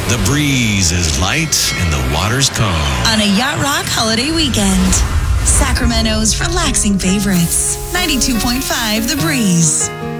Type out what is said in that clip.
The breeze is light and the water's calm. On a Yacht Rock holiday weekend. Sacramento's relaxing favorites. 92.5 The Breeze.